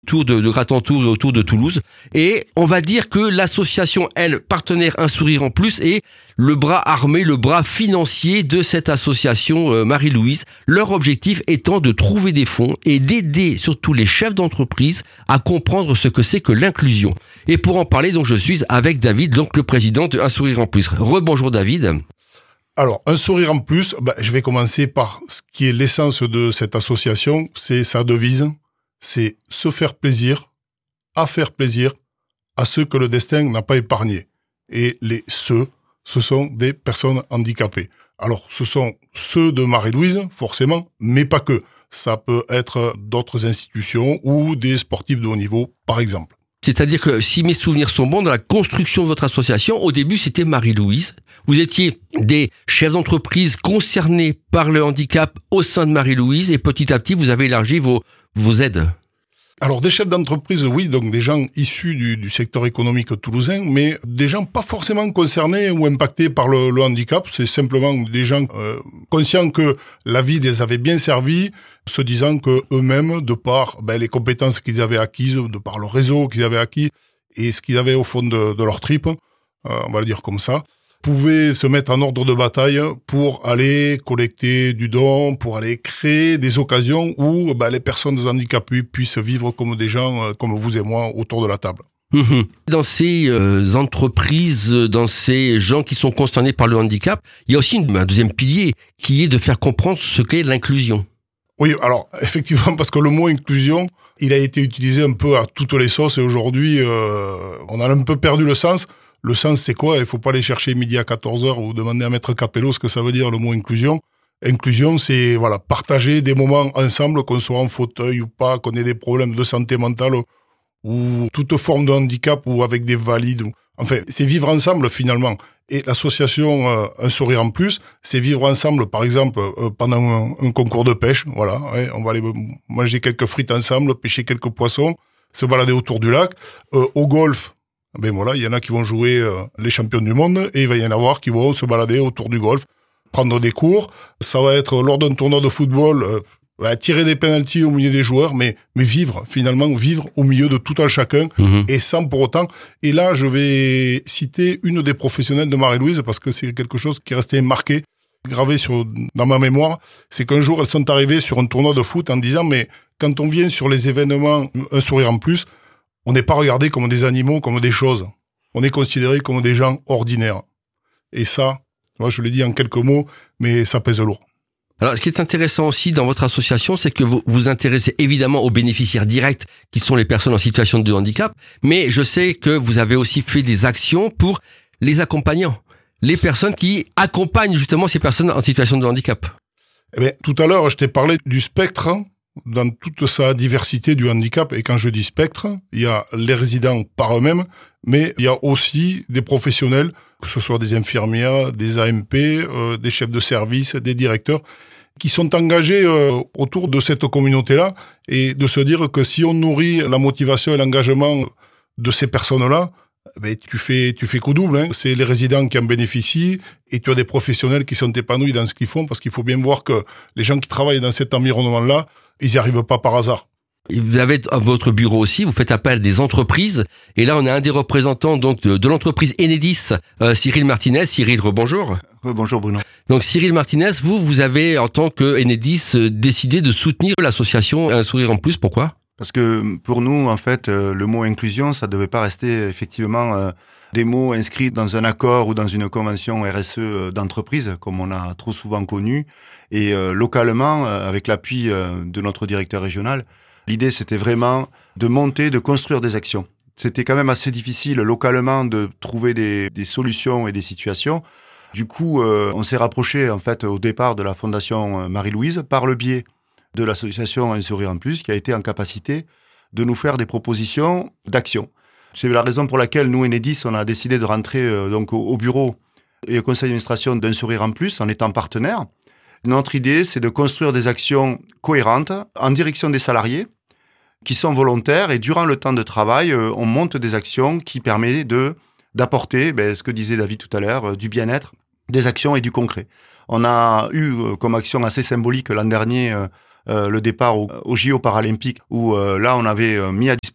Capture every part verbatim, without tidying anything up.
autour de, de Gratentour et autour de Toulouse. Et on va dire que l'association, elle, partenaire Un Sourire en Plus, est le bras armé, le bras financier de cette association euh, Marie-Louise. Leur objectif étant de trouver des fonds et d'aider surtout les chefs d'entreprise à comprendre ce que c'est que l'inclusion. Et pour en parler, donc, je suis avec David, donc le président de Un Sourire en Plus. Rebonjour David. Alors, Un Sourire en Plus, ben, je vais commencer par ce qui est l'essence de cette association, c'est sa devise, c'est se faire plaisir, à faire plaisir à ceux que le destin n'a pas épargnés. Et les ceux, ce sont des personnes handicapées. Alors, ce sont ceux de Marie-Louise, forcément, mais pas que. Ça peut être d'autres institutions ou des sportifs de haut niveau, par exemple. C'est-à-dire que si mes souvenirs sont bons, dans la construction de votre association, au début, c'était Marie-Louise. Vous étiez des chefs d'entreprise concernés par le handicap au sein de Marie-Louise et petit à petit, vous avez élargi vos, vos aides. Alors, des chefs d'entreprise, oui, donc des gens issus du, du secteur économique toulousain, mais des gens pas forcément concernés ou impactés par le, le handicap. C'est simplement des gens euh, conscients que la vie les avait bien servis, se disant que eux-mêmes, de par ben, les compétences qu'ils avaient acquises, de par le réseau qu'ils avaient acquis et ce qu'ils avaient au fond de, de leur tripes, euh, on va le dire comme ça, pouvaient se mettre en ordre de bataille pour aller collecter du don, pour aller créer des occasions où ben, les personnes handicapées puissent vivre comme des gens euh, comme vous et moi autour de la table. Mmh. Dans ces euh, entreprises, dans ces gens qui sont concernés par le handicap, il y a aussi une, un deuxième pilier qui est de faire comprendre ce qu'est l'inclusion. Oui, alors effectivement, parce que le mot inclusion, il a été utilisé un peu à toutes les sauces et aujourd'hui, euh, on a un peu perdu le sens. Le sens, c'est quoi? Il faut pas aller chercher midi à quatorze heures ou demander à Maître Capello ce que ça veut dire le mot inclusion. Inclusion, c'est voilà partager des moments ensemble, qu'on soit en fauteuil ou pas, qu'on ait des problèmes de santé mentale ou toute forme de handicap ou avec des valides. Enfin, c'est vivre ensemble finalement. Et l'association euh, Un Sourire en Plus, c'est vivre ensemble, par exemple, euh, pendant un, un concours de pêche. Voilà, ouais, on va aller manger quelques frites ensemble, pêcher quelques poissons, se balader autour du lac. Euh, au golf, ben voilà, il y en a qui vont jouer euh, les champions du monde et il va y en avoir qui vont se balader autour du golf, prendre des cours. Ça va être lors d'un tournoi de football, euh, bah, tirer des pénaltys au milieu des joueurs, mais mais vivre finalement, vivre au milieu de tout un chacun mmh. et sans pour autant. Et là, je vais citer une des professionnelles de Marie-Louise parce que c'est quelque chose qui est resté marqué, gravé sur dans ma mémoire. C'est qu'un jour, elles sont arrivées sur un tournoi de foot en disant mais quand on vient sur les événements Un Sourire en Plus, on n'est pas regardé comme des animaux, comme des choses. On est considéré comme des gens ordinaires. Et ça, moi je le dis en quelques mots, mais ça pèse lourd. Alors, ce qui est intéressant aussi dans votre association, c'est que vous vous intéressez évidemment aux bénéficiaires directs, qui sont les personnes en situation de handicap, mais je sais que vous avez aussi fait des actions pour les accompagnants, les personnes qui accompagnent justement ces personnes en situation de handicap. Eh bien, tout à l'heure, je t'ai parlé du spectre dans toute sa diversité du handicap, et quand je dis spectre, il y a les résidents par eux-mêmes, mais il y a aussi des professionnels, que ce soit des infirmières, des A M P, euh, des chefs de service, des directeurs, qui sont engagés euh, autour de cette communauté-là, et de se dire que si on nourrit la motivation et l'engagement de ces personnes-là, ben, tu fais, tu fais coup double, hein. C'est les résidents qui en bénéficient, et tu as des professionnels qui sont épanouis dans ce qu'ils font, parce qu'il faut bien voir que les gens qui travaillent dans cet environnement-là, ils n'y arrivent pas par hasard. Vous avez à votre bureau aussi, vous faites appel à des entreprises. Et là, on a un des représentants donc de, de l'entreprise Enedis, euh, Cyril Martinez. Cyril, rebonjour. Rebonjour Bruno. Donc Cyril Martinez, vous, vous avez en tant que Enedis euh, décidé de soutenir l'association Un Sourire en Plus. Pourquoi ? Parce que pour nous, en fait, euh, le mot inclusion, ça ne devait pas rester effectivement euh, des mots inscrits dans un accord ou dans une convention R S E d'entreprise, comme on a trop souvent connu. Et euh, localement, euh, avec l'appui euh, de notre directeur régional, l'idée, c'était vraiment de monter, de construire des actions. C'était quand même assez difficile localement de trouver des, des solutions et des situations. Du coup, euh, on s'est rapproché en fait au départ de la Fondation Marie-Louise par le biais de l'association Un Sourire en Plus, qui a été en capacité de nous faire des propositions d'action. C'est la raison pour laquelle nous, Enedis, on a décidé de rentrer euh, donc au, au bureau et au conseil d'administration d'Un Sourire en Plus en étant partenaire. Notre idée, c'est de construire des actions cohérentes en direction des salariés qui sont volontaires, et durant le temps de travail, euh, on monte des actions qui permettent de, d'apporter, ben, ce que disait David tout à l'heure, euh, du bien-être, des actions et du concret. On a eu euh, comme action assez symbolique l'an dernier euh, euh, le départ au, au J O paralympiques, où euh, là on avait euh, mis à disposition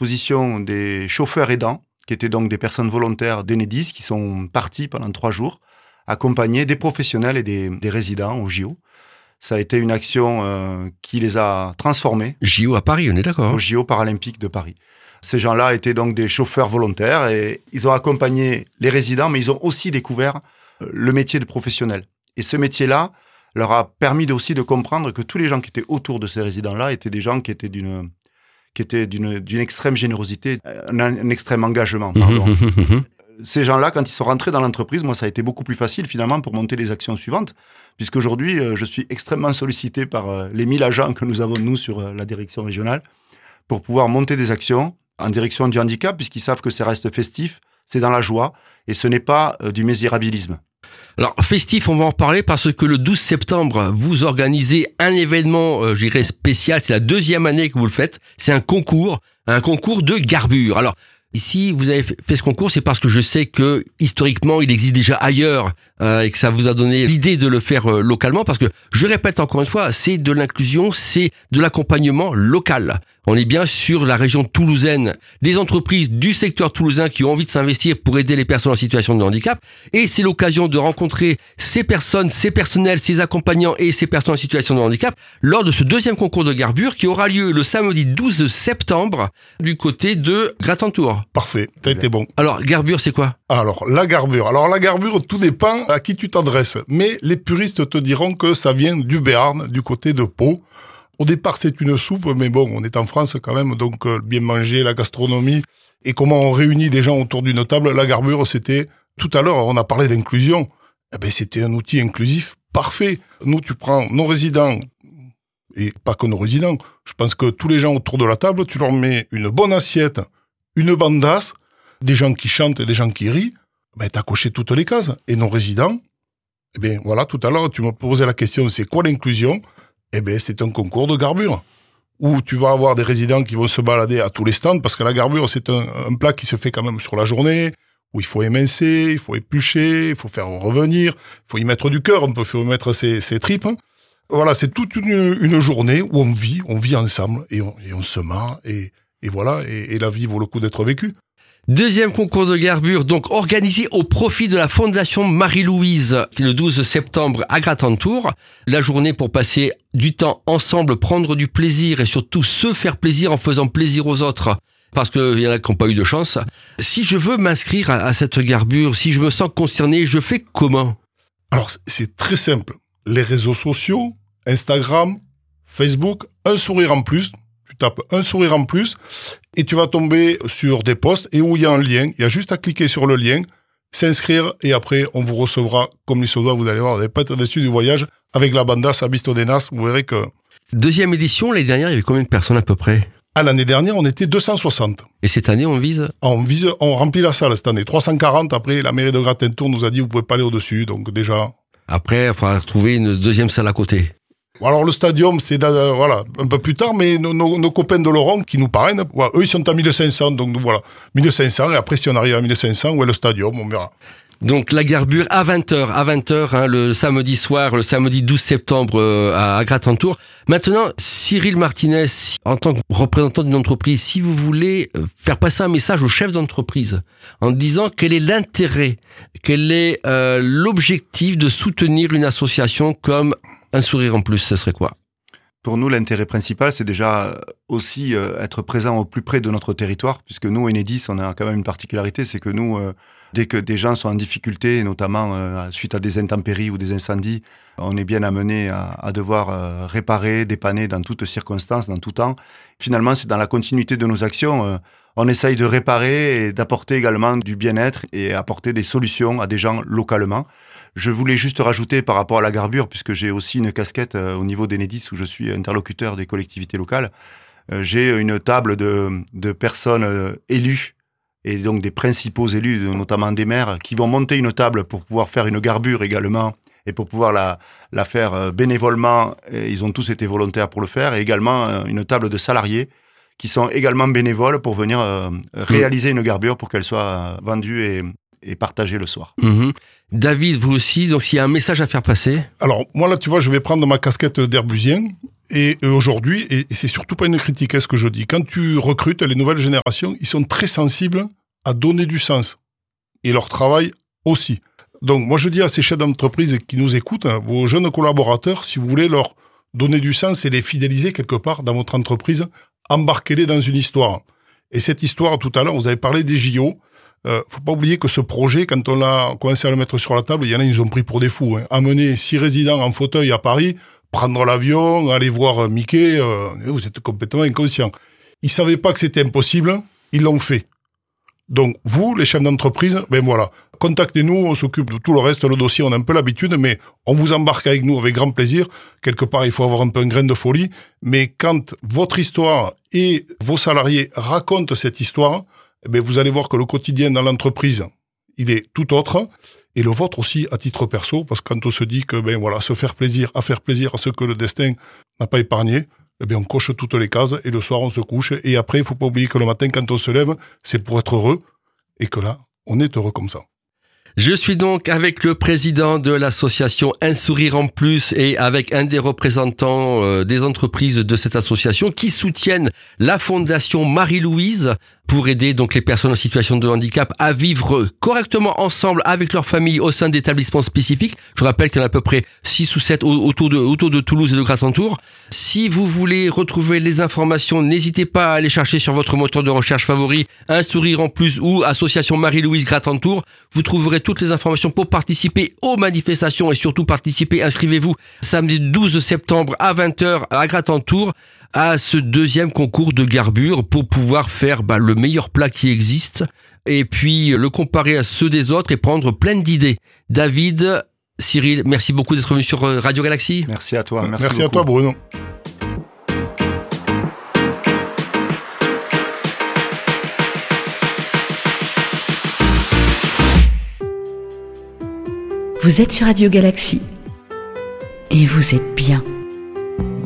disposition des chauffeurs aidants, qui étaient donc des personnes volontaires d'Enedis, qui sont partis pendant trois jours, accompagner des professionnels et des, des résidents au J O. Ça a été une action euh, qui les a transformés. J O à Paris, on est d'accord. Au J O paralympique de Paris. Ces gens-là étaient donc des chauffeurs volontaires et ils ont accompagné les résidents, mais ils ont aussi découvert le métier de professionnel. Et ce métier-là leur a permis aussi de comprendre que tous les gens qui étaient autour de ces résidents-là étaient des gens qui étaient d'une, qui étaient d'une, d'une extrême générosité, un, un extrême engagement, pardon. Ces gens-là, quand ils sont rentrés dans l'entreprise, moi, ça a été beaucoup plus facile, finalement, pour monter les actions suivantes, puisqu'aujourd'hui, euh, je suis extrêmement sollicité par euh, les mille agents que nous avons, nous, sur euh, la direction régionale, pour pouvoir monter des actions en direction du handicap, puisqu'ils savent que ça reste festif, c'est dans la joie, et ce n'est pas euh, du misérabilisme. Alors, festif, on va en reparler parce que le douze septembre, vous organisez un événement, euh, je dirais, spécial. C'est la deuxième année que vous le faites. C'est un concours, un concours de garbure. Alors, ici, vous avez fait ce concours, c'est parce que je sais que, historiquement, il existe déjà ailleurs euh, et que ça vous a donné l'idée de le faire euh, localement. Parce que, je répète encore une fois, c'est de l'inclusion, c'est de l'accompagnement local. On est bien sur la région toulousaine, des entreprises du secteur toulousain qui ont envie de s'investir pour aider les personnes en situation de handicap. Et c'est l'occasion de rencontrer ces personnes, ces personnels, ces accompagnants et ces personnes en situation de handicap lors de ce deuxième concours de garbure qui aura lieu le samedi douze septembre du côté de Gratentour. Parfait, t'as été bon. Alors, garbure, c'est quoi ? Alors, la garbure. Alors, la garbure, tout dépend à qui tu t'adresses. Mais les puristes te diront que ça vient du Béarn, du côté de Pau. Au départ, c'est une soupe, mais bon, on est en France quand même, donc euh, bien manger, la gastronomie, et comment on réunit des gens autour d'une table. La garbure, c'était, tout à l'heure, on a parlé d'inclusion. Eh ben, c'était un outil inclusif parfait. Nous, tu prends nos résidents, et pas que nos résidents, je pense que tous les gens autour de la table, tu leur mets une bonne assiette, une bandasse, des gens qui chantent et des gens qui rient, ben, t'as coché toutes les cases. Et nos résidents, eh bien, voilà, tout à l'heure, tu me posais la question, c'est quoi l'inclusion ? Eh bien, c'est un concours de garbure, où tu vas avoir des résidents qui vont se balader à tous les stands, parce que la garbure, c'est un, un plat qui se fait quand même sur la journée, où il faut émincer, il faut éplucher, il faut faire revenir, il faut y mettre du cœur, on peut y mettre ses, ses tripes. Voilà, c'est toute une, une journée où on vit, on vit ensemble, et on, et on se marre, et, et voilà, et, et la vie vaut le coup d'être vécue. Deuxième concours de garbure, donc organisé au profit de la Fondation Marie-Louise, le douze septembre à Gratentour. La journée pour passer du temps ensemble, prendre du plaisir et surtout se faire plaisir en faisant plaisir aux autres. Parce qu'il y en a qui n'ont pas eu de chance. Si je veux m'inscrire à, à cette garbure, si je me sens concerné, je fais comment ? Alors, c'est très simple. Les réseaux sociaux, Instagram, Facebook, un sourire en plus. Tu tapes un sourire en plus et tu vas tomber sur des posts et où il y a un lien. Il y a juste à cliquer sur le lien, s'inscrire et après on vous recevra comme il se doit. Vous allez voir, vous n'allez pas être déçus du voyage avec la bandasse à Bistodenas. Vous verrez que... Deuxième édition, l'année dernière, il y avait combien de personnes à peu près ? À l'année dernière, on était deux cent soixante. Et cette année, on vise ? On vise, on remplit la salle cette année. trois cent quarante. Après, la mairie de Gratentour nous a dit vous pouvez pas aller au-dessus. Donc déjà... Après, il faudra trouver une deuxième salle à côté. Alors le stadium, c'est euh, voilà un peu plus tard, mais nos, nos, nos copains de Laurent qui nous parrainent, voilà, eux ils sont à mille cinq cents, donc voilà, mille cinq cents, et après si on arrive à mille cinq cents, où est le stadium, on verra. Donc la garbure à vingt heures, à vingt heures, hein, le samedi soir, le samedi douze septembre euh, à, à Gratentour. Maintenant, Cyril Martinez, en tant que représentant d'une entreprise, si vous voulez faire passer un message au chef d'entreprise en disant quel est l'intérêt, quel est euh, l'objectif de soutenir une association comme Un sourire en plus, ce serait quoi ? Pour nous, l'intérêt principal, c'est déjà aussi euh, être présent au plus près de notre territoire, puisque nous, Enedis, on a quand même une particularité, c'est que nous, euh, dès que des gens sont en difficulté, notamment euh, suite à des intempéries ou des incendies, on est bien amené à, à devoir euh, réparer, dépanner dans toutes circonstances, dans tout temps. Finalement, c'est dans la continuité de nos actions. Euh, on essaye de réparer et d'apporter également du bien-être et apporter des solutions à des gens localement. Je voulais juste rajouter par rapport à la garbure, puisque j'ai aussi une casquette euh, au niveau d'Enedis où je suis interlocuteur des collectivités locales. Euh, j'ai une table de, de personnes euh, élues et donc des principaux élus, notamment des maires, qui vont monter une table pour pouvoir faire une garbure également et pour pouvoir la, la faire euh, bénévolement. Et ils ont tous été volontaires pour le faire, et également euh, une table de salariés qui sont également bénévoles pour venir euh, réaliser une garbure pour qu'elle soit euh, vendue et et partager le soir. Mmh. David, vous aussi, donc s'il y a un message à faire passer. Alors, moi là, tu vois, je vais prendre ma casquette d'herbusien Et, et aujourd'hui, et, et c'est surtout pas une critique à ce que je dis, quand tu recrutes les nouvelles générations, ils sont très sensibles à donner du sens. Et leur travail aussi. Donc moi je dis à ces chefs d'entreprise qui nous écoutent, hein, vos jeunes collaborateurs, si vous voulez leur donner du sens et les fidéliser quelque part dans votre entreprise, embarquez-les dans une histoire. Et cette histoire, tout à l'heure, vous avez parlé des J O. Euh, faut pas oublier que ce projet, quand on a commencé à le mettre sur la table, il y en a, ils ont pris pour des fous. Hein. Amener six résidents en fauteuil à Paris, prendre l'avion, aller voir Mickey, euh, vous êtes complètement inconscient. Ils savaient pas que c'était impossible, ils l'ont fait. Donc, vous, les chefs d'entreprise, ben voilà, contactez-nous, on s'occupe de tout le reste, le dossier, on a un peu l'habitude, mais on vous embarque avec nous avec grand plaisir. Quelque part, il faut avoir un peu un grain de folie, mais quand votre histoire et vos salariés racontent cette histoire, ben vous allez voir que le quotidien dans l'entreprise, il est tout autre, et le vôtre aussi à titre perso, parce que quand on se dit que, ben voilà, se faire plaisir, à faire plaisir à ceux que le destin n'a pas épargné, eh bien, on coche toutes les cases et le soir, on se couche. Et après, il faut pas oublier que le matin, quand on se lève, c'est pour être heureux et que là, on est heureux comme ça. Je suis donc avec le président de l'association Un Sourire en Plus et avec un des représentants euh, des entreprises de cette association qui soutiennent la fondation Marie-Louise pour aider donc les personnes en situation de handicap à vivre correctement ensemble avec leur famille au sein d'établissements spécifiques. Je rappelle qu'il y en a à peu près six ou sept autour de, autour de Toulouse et de Grasse-en-Tours. Si vous voulez retrouver les informations, n'hésitez pas à aller chercher sur votre moteur de recherche favori Un Sourire en Plus ou Association Marie-Louise Grasse-en-Tours. Vous trouverez toutes les informations pour participer aux manifestations et surtout participer. Inscrivez-vous samedi douze septembre à vingt heures à Grasse-en-Tours à ce deuxième concours de garbure pour pouvoir faire bah, le meilleur plat qui existe et puis le comparer à ceux des autres et prendre plein d'idées. David, Cyril, merci beaucoup d'être venu sur Radio Galaxy. Merci à toi. Merci, merci beaucoup. à toi, Bruno. Vous êtes sur Radio Galaxy et vous êtes bien.